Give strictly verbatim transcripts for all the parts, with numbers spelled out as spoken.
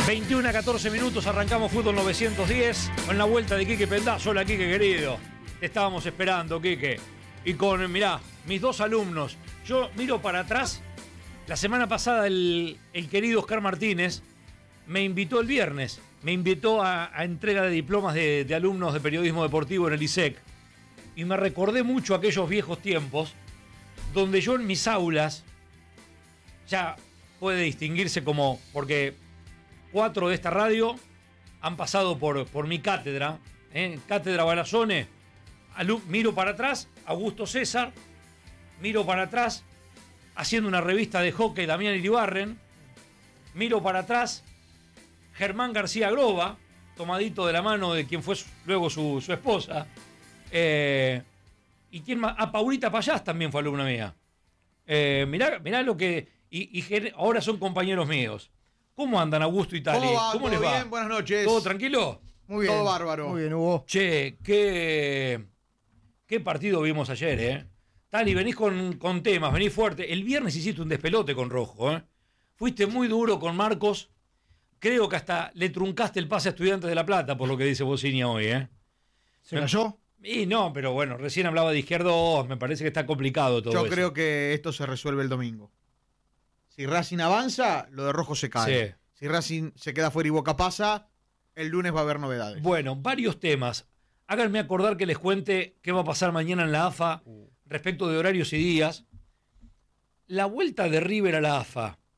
veintiuno a catorce minutos, arrancamos Fútbol novecientos diez con la vuelta de Quique Pendazo. Hola, Quique, querido. Te estábamos esperando, Quique. Y con, mirá, mis dos alumnos. Yo miro para atrás. La semana pasada el, el querido Oscar Martínez me invitó el viernes. Me invitó a, a entrega de diplomas de, de alumnos de periodismo deportivo en el I S E C. Y me recordé mucho aquellos viejos tiempos donde yo en mis aulas, ya puede distinguirse como, porque cuatro de esta radio han pasado por, por mi cátedra, ¿eh? Cátedra Balazone. Miro para atrás, Augusto César. Miro para atrás, haciendo una revista de hockey, Damián Iribarren. Miro para atrás, Germán García Groba, tomadito de la mano de quien fue su, luego su, su esposa. Eh, ¿Y quién más? Ah, Paulita Payás también fue alumna mía. Eh, mirá, mirá lo que... Y, y ahora son compañeros míos. ¿Cómo andan Augusto y Tali? ¿Cómo va? ¿Cómo ¿Todo les va? bien? Buenas noches. ¿Todo tranquilo? Muy bien. Todo bárbaro. Muy bien, Hugo. Che, qué, qué partido vimos ayer, ¿eh? Tali, venís con, con temas, venís fuerte. El viernes hiciste un despelote con Rojo, ¿eh? Fuiste muy duro con Marcos. Creo que hasta le truncaste el pase a Estudiantes de La Plata, por lo que dice Bocinia hoy, ¿eh? ¿Se cayó? Y no, pero bueno, recién hablaba de Izquierdo, me parece que está complicado todo Yo eso. creo que esto se resuelve el domingo. Si Racing avanza, lo de Rojo se cae. Sí. Si Racing se queda fuera y Boca pasa, el lunes va a haber novedades. Bueno, varios temas. Háganme acordar que les cuente qué va a pasar mañana en la A F A uh. respecto de horarios y días. La vuelta de River a la A F A.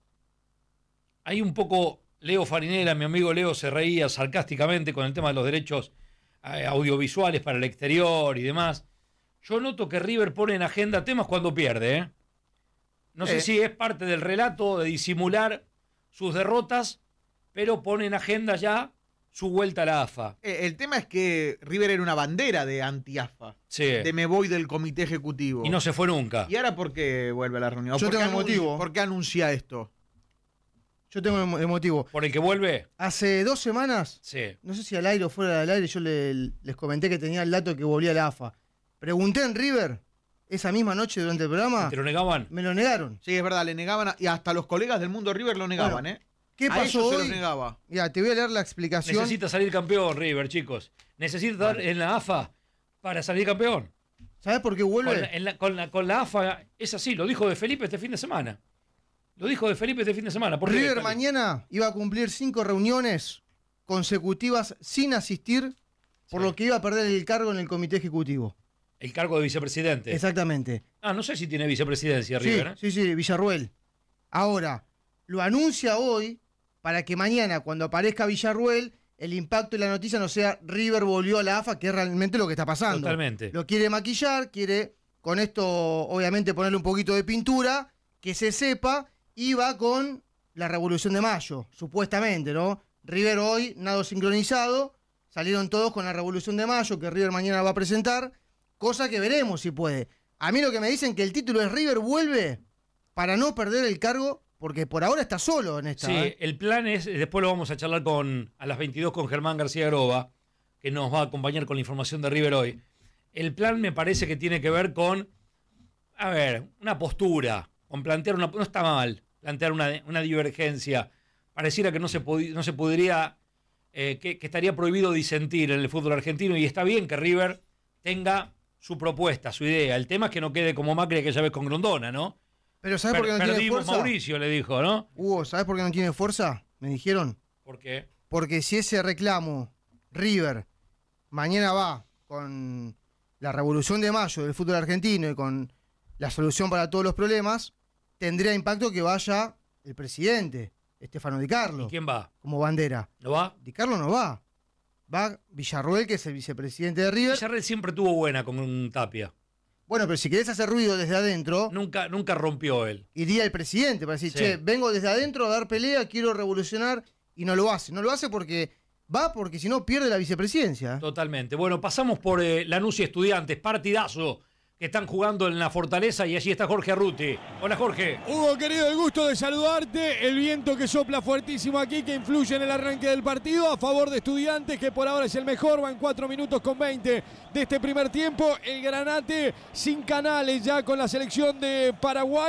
Hay un poco, Leo Farinella, mi amigo Leo, se reía sarcásticamente con el tema de los derechos eh, audiovisuales para el exterior y demás. Yo noto que River pone en agenda temas cuando pierde, ¿eh? No sé eh. si es parte del relato de disimular sus derrotas, pero pone en agenda ya su vuelta a la A F A. Eh, el tema es que River era una bandera de anti-A F A. Sí. De me voy del comité ejecutivo. Y no se fue nunca. ¿Y ahora por qué vuelve a la reunión? Yo ¿Por tengo qué el motivo. ¿Por qué anuncia esto? Yo tengo el motivo. ¿Por el que vuelve? Hace dos semanas, sí. No sé si al aire o fuera del aire, yo le, les comenté que tenía el dato de que volvía a la A F A. Pregunté en River esa misma noche durante el programa. ¿Te lo negaban? Me lo negaron. Sí, es verdad, le negaban, a, y hasta los colegas del mundo River lo negaban, bueno, ¿eh? ¿Qué a pasó ellos hoy? se los negaba. Mira, te voy a leer la explicación. Necesita salir campeón, River, chicos. Necesita estar vale. en la A F A para salir campeón. ¿Sabés por qué vuelve? Con la, en la, con, la, con la A F A es así, lo dijo de Felipe este fin de semana. Lo dijo de Felipe este fin de semana. ¿Por River qué, mañana iba a cumplir cinco reuniones consecutivas sin asistir, por sí. lo que iba a perder el cargo en el comité ejecutivo. El cargo de vicepresidente. Exactamente. Ah, no sé si tiene vicepresidencia River, ¿eh? Sí, sí, Villarruel. Ahora, lo anuncia hoy para que mañana, cuando aparezca Villarruel, el impacto de la noticia no sea River volvió a la A F A, que es realmente lo que está pasando. Totalmente. Lo quiere maquillar, quiere con esto, obviamente, ponerle un poquito de pintura, que se sepa, y va con la Revolución de Mayo, supuestamente, ¿no? River hoy, nado sincronizado, salieron todos con la Revolución de Mayo, que River mañana va a presentar, cosa que veremos si puede. A mí lo que me dicen que el título es River vuelve para no perder el cargo, porque por ahora está solo en esta. Sí, ¿eh? el plan es, después lo vamos a charlar con a las veintidós con Germán García Groba, que nos va a acompañar con la información de River hoy. El plan me parece que tiene que ver con, a ver, una postura, con plantear una, no está mal, plantear una, una divergencia. Pareciera que no se, pod, no se podría, eh, que, que estaría prohibido disentir en el fútbol argentino, y está bien que River tenga su propuesta, su idea. El tema es que no quede como Macri aquella vez con Grondona, ¿no? Pero ¿sabes por qué no per, tiene fuerza? Mauricio le dijo, ¿no? Hugo, ¿sabes por qué no tiene fuerza? Me dijeron. ¿Por qué? Porque si ese reclamo, River, mañana va con la Revolución de Mayo del fútbol argentino y con la solución para todos los problemas, tendría impacto que vaya el presidente, Estefano Di Carlo. ¿Y quién va? Como bandera. ¿No va? Di Carlo no va. Va Villarruel, que es el vicepresidente de River. Villarruel siempre tuvo buena con un Tapia. Bueno, pero si querés hacer ruido desde adentro... Nunca, nunca rompió él. Iría el presidente para decir, sí. che, vengo desde adentro a dar pelea, quiero revolucionar, y no lo hace. No lo hace porque va, porque si no pierde la vicepresidencia. Totalmente. Bueno, pasamos por eh, Lanús y Estudiantes, partidazo que están jugando en la Fortaleza, y allí está Jorge Arruti. Hola, Jorge. Hugo, querido, el gusto de saludarte. El viento que sopla fuertísimo aquí, que influye en el arranque del partido a favor de Estudiantes, que por ahora es el mejor. Van cuatro minutos con veinte de este primer tiempo. El Granate sin Canales ya con la selección de Paraguay.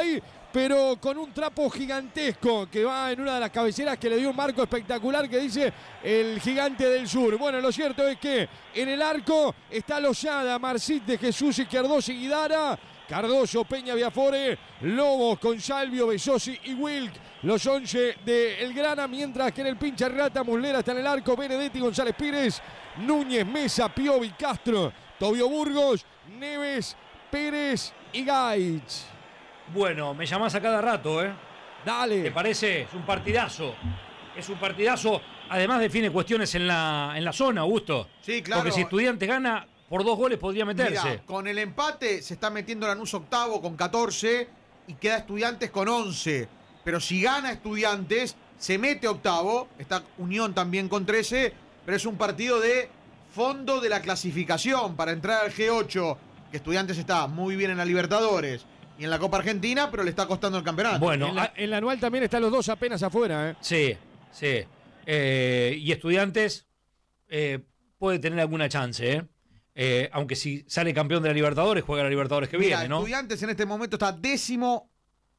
pero con un trapo gigantesco que va en una de las cabeceras que le dio un marco espectacular que dice el Gigante del Sur. Bueno, lo cierto es que en el arco está Lozada, Marcit de Jesús, Izquierdosi y Guidara, Cardoso, Peña, Viafore, Lobos, Consalvio, Besosi y Wilk, los once de El Grana, mientras que en el pincha rata Muslera está en el arco, Benedetti, González Pires, Núñez, Mesa, Piovi, Castro, Tobio Burgos, Neves, Pérez y Gaich. Bueno, me llamás a cada rato, ¿eh? Dale. ¿Te parece? Es un partidazo. Es un partidazo. Además define cuestiones en la, en la zona, Augusto. Sí, claro. Porque si Estudiantes gana, por dos goles podría meterse. Mirá, con el empate se está metiendo Lanús octavo con catorce y queda Estudiantes con once. Pero si gana Estudiantes, se mete octavo. Está Unión también con trece. Pero es un partido de fondo de la clasificación para entrar al G ocho. Que Estudiantes está muy bien en la Libertadores y en la Copa Argentina, pero le está costando el campeonato. Bueno, En la, en la anual también están los dos apenas afuera, ¿eh? sí, sí. Eh, y Estudiantes eh, puede tener alguna chance, ¿eh? Eh, aunque si sale campeón de la Libertadores, juega la Libertadores que Mira, viene, ¿no? Estudiantes en este momento está décimo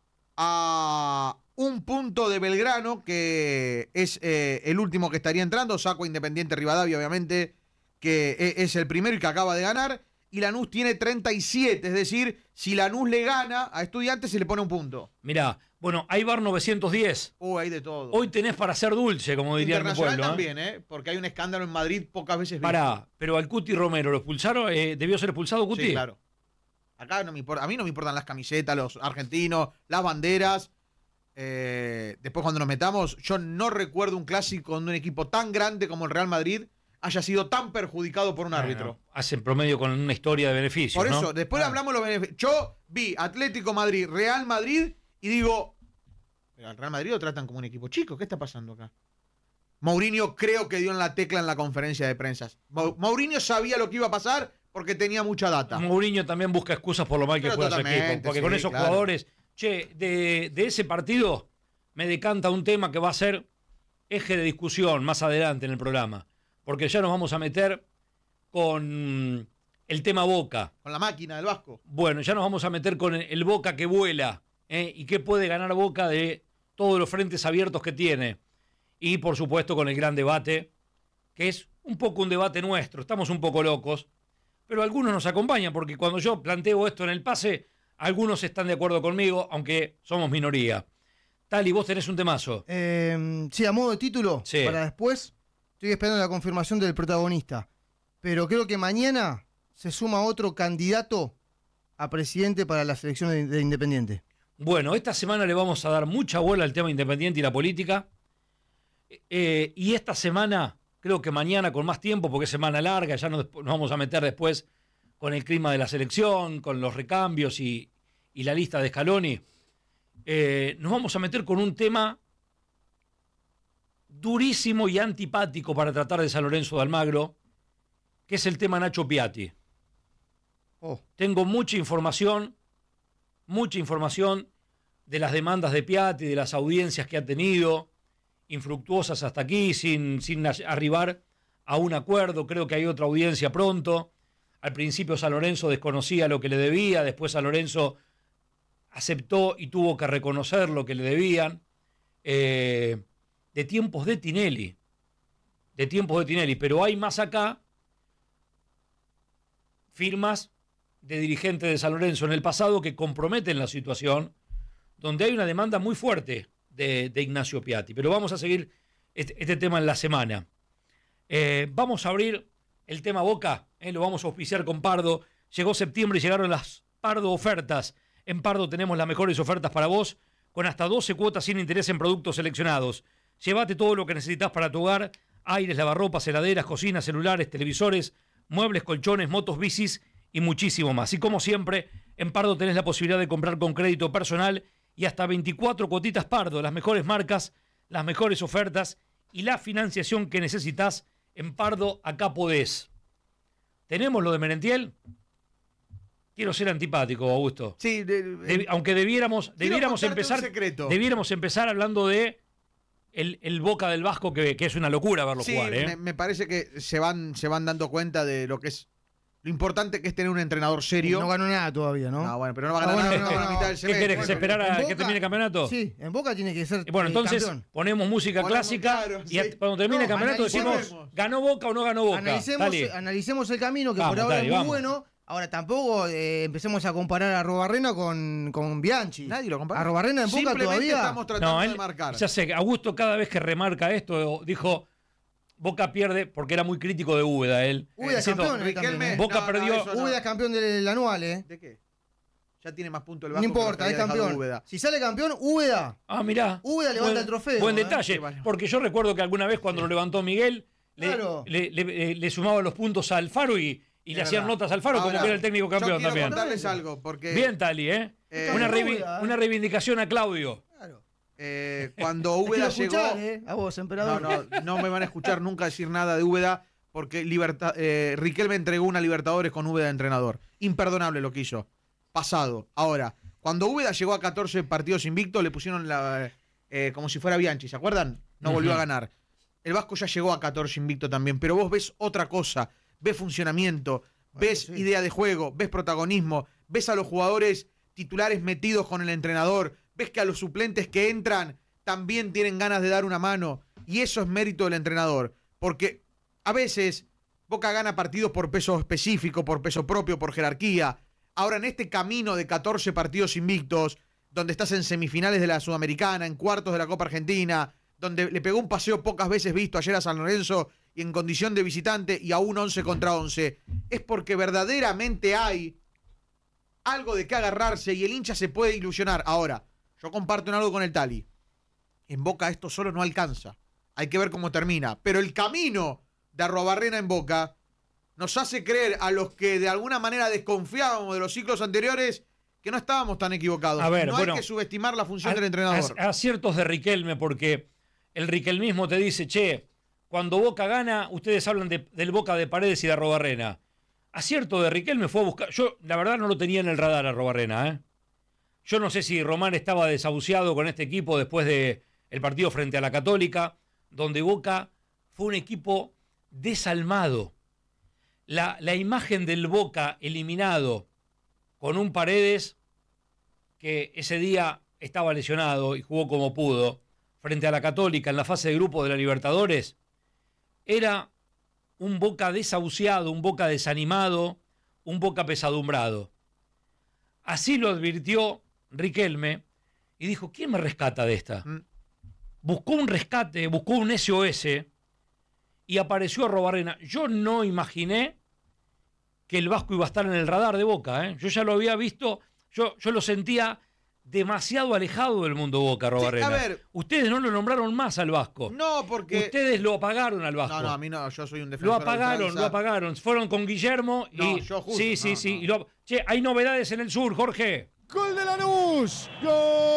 a un punto de Belgrano, que es eh, el último que estaría entrando. Saco a Independiente Rivadavia, obviamente, que e- es el primero y que acaba de ganar. Y Lanús tiene treinta y siete, es decir, si Lanús le gana a Estudiantes se le pone un punto. Mirá, bueno, hay bar novecientos diez. Uh, hay de todo. Hoy tenés para ser dulce, como diría el Internacional pueblo. ¿eh? también, ¿eh? Porque hay un escándalo en Madrid pocas veces visto. Pará, pero al Cuti Romero lo expulsaron, eh, ¿debió ser expulsado Cuti? Sí, claro. Acá no me importa, a mí no me importan las camisetas, los argentinos, las banderas. Eh, después cuando nos metamos, yo no recuerdo un clásico donde un equipo tan grande como el Real Madrid haya sido tan perjudicado por un Bueno, árbitro. hacen promedio con una historia de beneficios, Por ¿no? eso, después Ah. hablamos de los beneficios. Yo vi Atlético Madrid, Real Madrid y digo, pero al Real Madrid lo tratan como un equipo chico, ¿qué está pasando acá? Mourinho creo que dio en la tecla en la conferencia de prensa. Mau- Mourinho sabía lo que iba a pasar porque tenía mucha data. Mourinho también busca excusas por lo mal que Pero juega su totalmente, equipo. Porque sí, con esos claro. jugadores. Che, de, de ese partido me decanta un tema que va a ser eje de discusión más adelante en el programa. Porque ya nos vamos a meter con el tema Boca. Con la máquina del Vasco. Bueno, ya nos vamos a meter con el Boca que vuela. ¿eh? Y qué puede ganar Boca de todos los frentes abiertos que tiene. Y por supuesto con el gran debate, que es un poco un debate nuestro. Estamos un poco locos, pero algunos nos acompañan, porque cuando yo planteo esto en el pase, algunos están de acuerdo conmigo, aunque somos minoría. Tali, vos tenés un temazo. Eh, sí, a modo de título, Sí. para después, estoy esperando la confirmación del protagonista. Pero creo que mañana se suma otro candidato a presidente para la selección de, de Independiente. Bueno, esta semana le vamos a dar mucha bola al tema independiente y la política. Eh, y esta semana, creo que mañana con más tiempo, porque es semana larga, ya nos, nos vamos a meter después con el clima de la selección, con los recambios y, y la lista de Scaloni. Eh, nos vamos a meter con un tema durísimo y antipático para tratar de San Lorenzo de Almagro, que es el tema Nacho Piatti. Oh, Tengo mucha información, mucha información de las demandas de Piatti, de las audiencias que ha tenido, infructuosas hasta aquí, sin, sin arribar a un acuerdo. Creo que hay otra audiencia pronto. Al principio San Lorenzo desconocía lo que le debía, después San Lorenzo aceptó y tuvo que reconocer lo que le debían. Eh, de tiempos de Tinelli, de tiempos de Tinelli, pero hay más acá firmas de dirigentes de San Lorenzo en el pasado que comprometen la situación, donde hay una demanda muy fuerte de, de Ignacio Piatti. Pero vamos a seguir este, este tema en la semana. Eh, vamos a abrir el tema Boca, eh, lo vamos a auspiciar con Pardo. Llegó septiembre y llegaron las Pardo ofertas. En Pardo tenemos las mejores ofertas para vos, con hasta doce cuotas sin interés en productos seleccionados. Llévate todo lo que necesitas para tu hogar: aires, lavarropas, heladeras, cocinas, celulares, televisores, muebles, colchones, motos, bicis y muchísimo más. Y como siempre, en Pardo tenés la posibilidad de comprar con crédito personal y hasta veinticuatro cuotitas Pardo, las mejores marcas, las mejores ofertas y la financiación que necesitas. En Pardo, acá podés. ¿Tenemos lo de Merentiel? Quiero ser antipático, Augusto. Sí, de- De- aunque debiéramos, quiero debiéramos contarte empezar, un secreto. debiéramos empezar hablando de el, el Boca del Vasco, que, que es una locura verlo Sí, jugar, ¿eh? me, me parece que se van, se van dando cuenta de lo que es Lo importante que es tener un entrenador serio. No ganó nada todavía, ¿no? No, bueno, pero no va a ganar Ah, nada bueno, hasta no, la no, mitad no. del ¿Qué semestre. querés? ¿Que se esperara En a que Boca- termine el campeonato? Sí, en Boca tiene que ser. Bueno, eh, entonces campeón. ponemos música Ponemos, clásica claro, y a- sí. cuando termine No, el campeonato analicemos- decimos, ¿ganó Boca o no ganó Boca? Analicemos, Tali. analicemos el camino, que Vamos, por ahora Tali, es muy vamos. bueno. Ahora tampoco eh, empecemos a comparar a Robarrena con, con Bianchi. Nadie lo compara. A Robarrena en Boca Simplemente todavía. estamos tratando No, él, de marcar. ya sé, Augusto cada vez que remarca esto, dijo, Boca pierde porque era muy crítico de Úbeda él. Úbeda es Diciendo, campeón, eh, Riquelme- también, ¿eh? Boca no, no, perdió- eso no. Úbeda es campeón del anual, ¿eh? ¿De qué? Ya tiene más puntos el No Vasco que lo importa, que es había dejado campeón. Úbeda. Si sale campeón, Úbeda. Ah, mirá. Úbeda levanta Buen- el trofeo, Buen ¿eh? detalle, Sí, bueno. porque yo recuerdo que alguna vez cuando lo levantó Miguel, le, Claro. le, le- le sumaba los puntos al Faro y, y le Es hacían verdad. notas al Faro como Ahora, que era el técnico campeón yo quiero también. contarles algo, porque Bien, Tali, ¿eh? Eh, una, Úbeda, reivi- ¿eh? una reivindicación a Claudio. Claro. eh, cuando Te quiero Úbeda llegó... escuchar, ¿eh? A vos, No, emperador. no, no me van a escuchar nunca decir nada de Úbeda porque liberta, eh, Riquelme entregó una Libertadores con Úbeda de entrenador. Imperdonable lo que hizo. Pasado. Ahora, cuando Úbeda llegó a catorce partidos invictos, le pusieron la, eh, como si fuera Bianchi, ¿se acuerdan? No Ujú. volvió a ganar. El Vasco ya llegó a catorce invicto también, pero vos ves otra cosa, ves funcionamiento, Bueno, ves sí. idea de juego, ves protagonismo, ves a los jugadores titulares metidos con el entrenador, ves que a los suplentes que entran también tienen ganas de dar una mano, y eso es mérito del entrenador, porque a veces Boca gana partidos por peso específico, por peso propio, por jerarquía. Ahora en este camino de catorce partidos invictos, donde estás en semifinales de la Sudamericana, en cuartos de la Copa Argentina, donde le pegó un paseo pocas veces visto ayer a San Lorenzo y en condición de visitante y aún once contra once, es porque verdaderamente hay algo de qué agarrarse y el hincha se puede ilusionar. Ahora, yo comparto en algo con el Tali. En Boca esto solo no alcanza. Hay que ver cómo termina. Pero el camino de Arruabarrena en Boca nos hace creer a los que de alguna manera desconfiábamos de los ciclos anteriores que no estábamos tan equivocados. A ver, no bueno, hay que subestimar la función A- del entrenador. a- Aciertos de Riquelme, porque el Riquelmismo te dice, che, cuando Boca gana, ustedes hablan de- del Boca de Paredes y de Arruabarrena. Acierto de Riquelme fue a buscar. Yo, la verdad, no lo tenía en el radar a Arruabarrena, ¿eh? Yo no sé si Román estaba desahuciado con este equipo después del partido frente a la Católica, donde Boca fue un equipo desalmado. La, la imagen del Boca eliminado con un Paredes que ese día estaba lesionado y jugó como pudo frente a la Católica en la fase de grupo de la Libertadores, era un Boca desahuciado, un Boca desanimado, un Boca pesadumbrado. Así lo advirtió Riquelme y dijo, ¿quién me rescata de esta? Mm. Buscó un rescate, buscó un S O S y apareció Arruabarrena. Yo no imaginé que el Vasco iba a estar en el radar de Boca, ¿eh? Yo ya lo había visto, yo, yo lo sentía demasiado alejado del mundo Boca, Arruabarrena. Sí, a ver. Ustedes no lo nombraron más al Vasco. No, porque... Ustedes lo apagaron al Vasco. No, no, a mí no, yo soy un Lo defensor. a apagaron, ultranza. lo apagaron. Fueron con Guillermo y. No, yo justo, sí, sí, no, sí. no. y lo- Che, hay novedades en el sur, Jorge. Gol de Lanús. Gol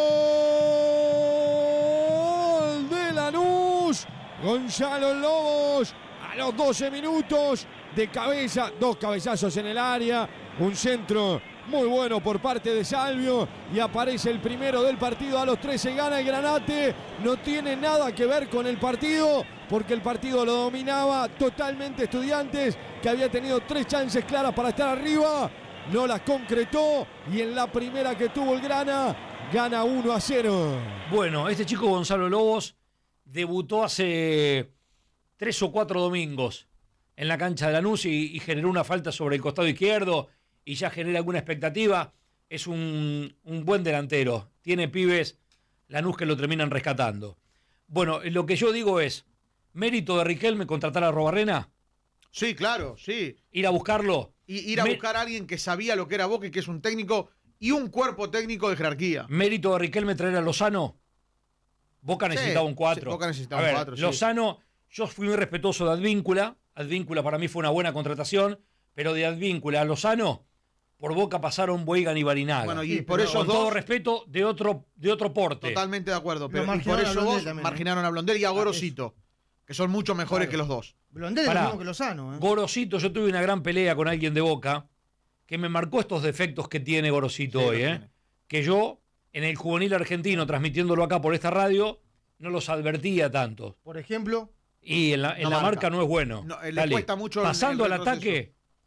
de Lanús. Gonzalo Lobos a los doce minutos de cabeza. Dos cabezazos en el área. Un centro muy bueno por parte de Salvio. Y aparece el primero del partido a los trece. Gana el Granate. No tiene nada que ver con el partido, porque el partido lo dominaba totalmente Estudiantes, que había tenido tres chances claras para estar arriba. No las concretó y en la primera que tuvo el Grana gana uno a cero. Bueno, este chico Gonzalo Lobos debutó hace tres o cuatro domingos en la cancha de Lanús y, y generó una falta sobre el costado izquierdo y ya genera alguna expectativa. Es un, un buen delantero. Tiene pibes Lanús que lo terminan rescatando. Bueno, lo que yo digo es, mérito de Riquelme contratar a Arruabarrena, Sí, claro, sí. ir a buscarlo. Y ir a Me- buscar a alguien que sabía lo que era Boca y que es un técnico y un cuerpo técnico de jerarquía. Mérito de Riquelme traer a Lozano. Boca Sí, necesitaba un cuatro. sí, Boca necesitaba A un ver, cuatro, sí. Lozano, yo fui muy respetuoso de Advíncula. Advíncula para mí fue una buena contratación, pero de Advíncula a Lozano, por Boca pasaron Boigan y Barinaga. Bueno, y Sí, por pero esos con todo dos, respeto, de otro, de otro porte. totalmente de acuerdo. Pero, y por marginaron a esos Blondel dos también, ¿eh? marginaron a Blondel y a Gorosito, que son mucho mejores Claro. que los dos. Blondel es Pará. lo mismo que Lozano, ¿eh? Gorosito, yo tuve una gran pelea con alguien de Boca que me marcó estos defectos que tiene Gorosito Sí, hoy, los ¿eh? tiene. Que yo, en el juvenil argentino, transmitiéndolo acá por esta radio, no los advertía tanto. Por ejemplo, Y en la, en No la marca. marca no es bueno. No, eh, le Dale. cuesta mucho el- Pasando el al retroceso. ataque,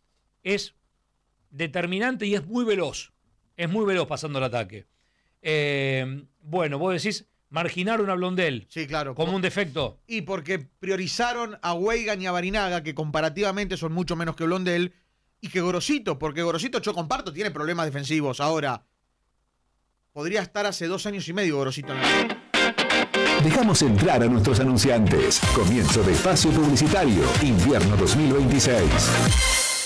es determinante y es muy veloz. Es muy veloz pasando el ataque. Eh, bueno, vos decís, marginaron a Blondel. Sí, claro. Como un defecto. Y porque priorizaron a Weigan y a Barinaga, que comparativamente son mucho menos que Blondel, y que Gorosito, porque Gorosito, yo comparto, tiene problemas defensivos. Ahora, podría estar hace dos años y medio Gorosito en la... Dejamos entrar a nuestros anunciantes. Comienzo de espacio publicitario, invierno dos mil veintiséis.